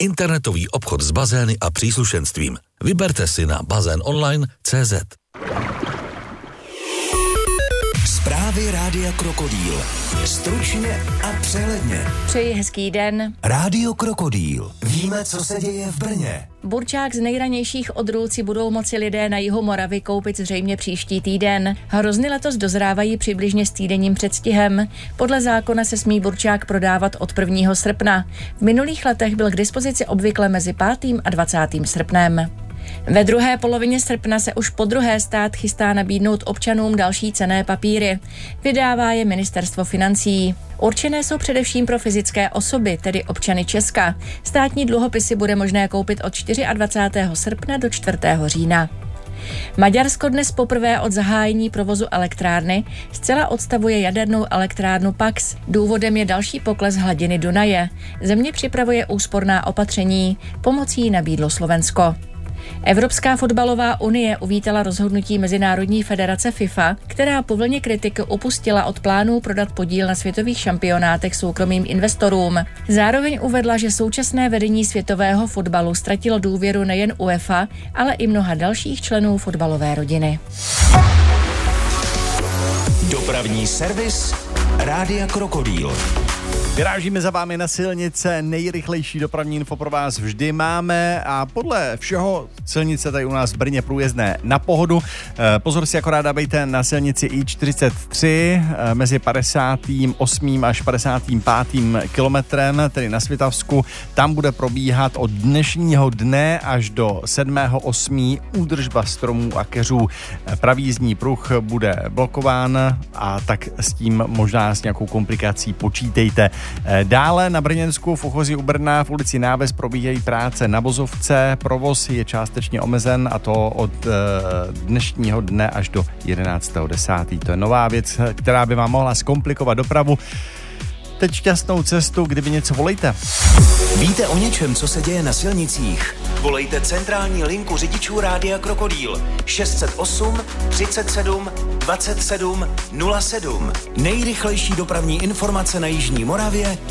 internetový obchod s bazény a příslušenstvím. Vyberte si na bazénonline.cz. Zprávy Rádia Krokodýl. Stručně a přehledně. Přeji hezký den. Rádio Krokodýl. Víme, co se děje v Brně. Burčák z nejranějších odrůd si budou moci lidé na jihu Moravy koupit zřejmě příští týden. Hrozny letos dozrávají přibližně s týdenním předstihem. Podle zákona se smí burčák prodávat od 1. srpna. V minulých letech byl k dispozici obvykle mezi 5. a 20. srpnem. Ve druhé polovině srpna se už podruhé stát chystá nabídnout občanům další cenné papíry. Vydává je Ministerstvo financí. Určené jsou především pro fyzické osoby, tedy občany Česka. Státní dluhopisy bude možné koupit od 24. srpna do 4. října. Maďarsko dnes poprvé od zahájení provozu elektrárny zcela odstavuje jadernou elektrárnu Pax. Důvodem je další pokles hladiny Dunaje. Země připravuje úsporná opatření. Pomocí nabídlo Slovensko. Evropská fotbalová unie uvítala rozhodnutí Mezinárodní federace FIFA, která po vlně kritiky upustila od plánů prodat podíl na světových šampionátech soukromým investorům. Zároveň uvedla, že současné vedení světového fotbalu ztratilo důvěru nejen UEFA, ale i mnoha dalších členů fotbalové rodiny. Dopravní servis Rádia Krokodýl. Vyrážíme za vámi na silnice, nejrychlejší dopravní info pro vás vždy máme a podle všeho silnice tady u nás v Brně průjezdné na pohodu. Pozor si akorát dávejte na silnici I43 mezi 58. až 55. kilometrem, tedy na Svitavsku. Tam bude probíhat od dnešního dne až do 7.8. údržba stromů a keřů. Pravý jízdní pruh bude blokován a tak s tím možná s nějakou komplikací počítejte. Dále na Brněnsku v Uchozí u Brna v ulici Náves probíhají práce na vozovce. Provoz je částečně omezen a to od dnešního dne až do 11.10. To je nová věc, která by vám mohla zkomplikovat dopravu. Teď šťastnou cestu, kdyby něco volejte. Víte o něčem, co se děje na silnicích? Volejte centrální linku řidičů Rádia Krokodýl 608 37 27 07. Nejrychlejší dopravní informace na jižní Moravě